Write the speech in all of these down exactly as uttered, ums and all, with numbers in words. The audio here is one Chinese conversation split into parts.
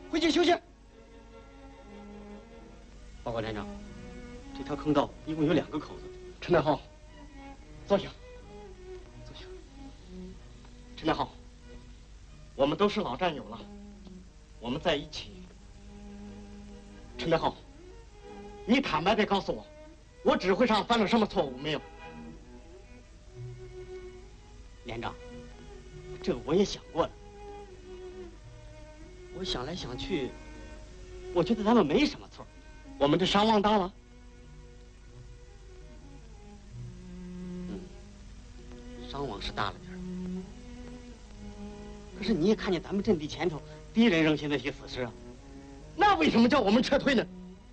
回去休息。报告连长，这条坑道一共有两个口子。陈大浩，坐下，坐下。陈大浩，我们都是老战友了，我们在一起。陈大浩，你坦白地告诉我，我指挥上犯了什么错误没有？连长，这个我也想过了。我想来想去，我觉得咱们没什么错。我们的伤亡大了。嗯，伤亡是大了点儿。可是你也看见咱们阵地前头敌人扔下那些死尸啊，那为什么叫我们撤退呢？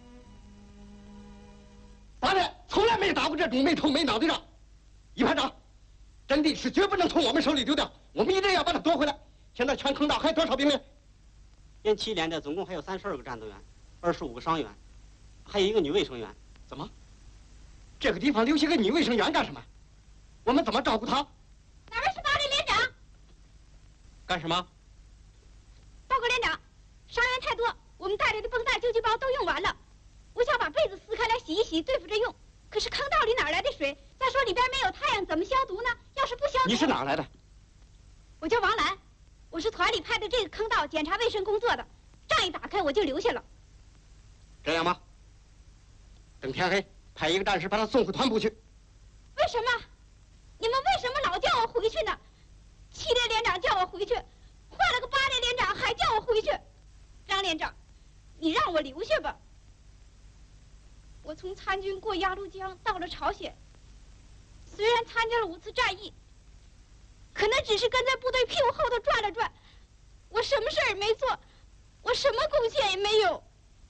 咱们从来没打过这种没头没脑的仗。一排长，阵地是绝不能从我们手里丢掉，我们一定要把它夺回来。现在全坑道还有多少兵力？连七连的总共还有三十二个战斗员，二十五个伤员，还有一个女卫生员。怎么？这个地方留下个女卫生员干什么？我们怎么照顾她？ 哪位是八连连长？ 干什么？ 报告连长，伤员太多，我们带来的绷带、救济包都用完了。我想把被子撕开来洗一洗，对付着用。可是坑道里哪来的水？再说里边没有太阳，怎么消毒呢？要是不消毒…… 你是哪来的？ 我叫王兰，我是团里派的这个坑道检查卫生工作的。仗一打开我就留下了。 这样吧，等天黑，派一个战士把他送回团部去。 为什么？你们为什么老叫我回去呢？七连连长叫我回去，换了个八连连长还叫我回去。张连长，你让我留下吧。我从参军过鸭绿江到了朝鲜，虽然参加了五次战役，可那只是跟在部队屁股后头转了转，我什么事儿也没做，我什么贡献也没有。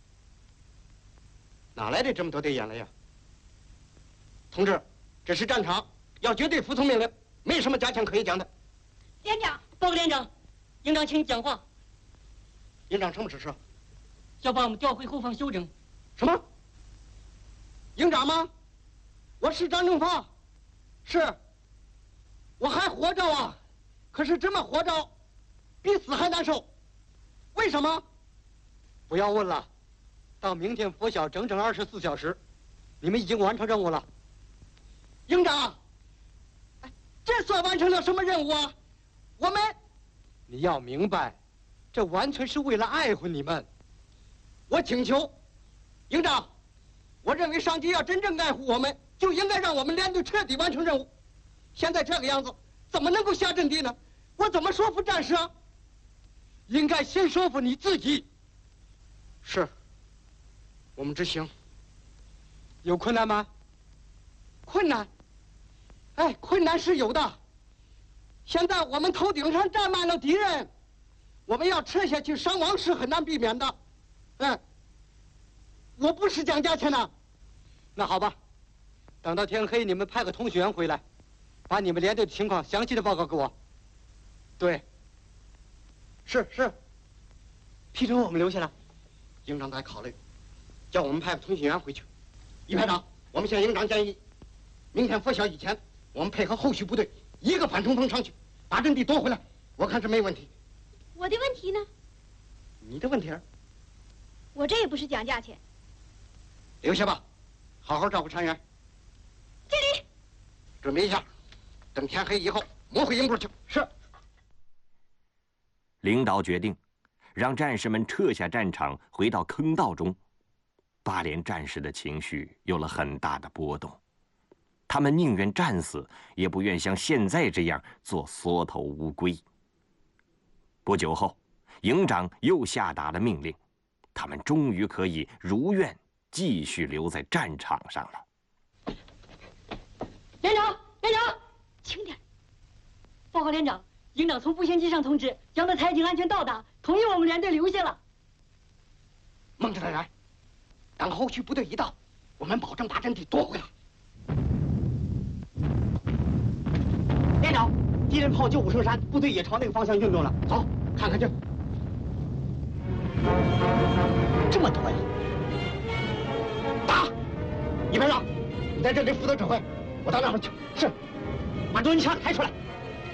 哪来的这么多的眼泪呀？同志，这是战场，要绝对服从命令，没什么加强可以讲的。 连长， 报告连长，营长请讲话。 营长什么指示？ 要把我们调回后方休整。 什么？营长吗？我是张正发，是。我还活着啊，可是这么活着，比死还难受。为什么？不要问了，到明天拂晓整整二十四小时，你们已经完成任务了。营长，这算完成了什么任务啊？我们，你要明白，这完全是为了爱护你们。我请求，营长。我认为上级要真正爱护我们，就应该让我们连队彻底完成任务。现在这个样子，怎么能够下阵地呢？我怎么说服战士啊？应该先说服你自己。是，我们执行。有困难吗？困难？哎，困难是有的。现在我们头顶上站满了敌人，我们要撤下去，伤亡是很难避免的。嗯。我不是讲价钱的。那好吧，等到天黑，你们派个通讯员回来，把你们连队的情况详细的报告给我。对，是是。批准我们留下来。营长在考虑，叫我们派个通讯员回去。一排长，我们向营长建议，明天拂晓以前，我们配合后续部队，一个反冲锋上去，把阵地夺回来。我看是没问题。 我的问题呢？ 你的问题？ 我这也不是讲价钱。 留下吧，好好照顾伤员。 敬礼。 准备一下，等天黑以后摸回营部去。是。 领导决定，让战士们撤下战场，回到坑道中。八连战士的情绪有了很大的波动，他们宁愿战死，也不愿像现在这样做缩头乌龟。不久后，营长又下达了命令，他们终于可以如愿继续留在战场上了。 连长，连长， 轻点。 报告连长，营长从步行机上通知，将他台已经安全到达，同意我们连队留下了。 蒙着他人，等后续部队一到，我们保证把阵地夺回来。连长，敌人炮就五圣山，部队也朝那个方向运动了。走，看看去。这么多呀！打！一排长，你在这里负责指挥，我到那边去。是，把蹲枪抬出来。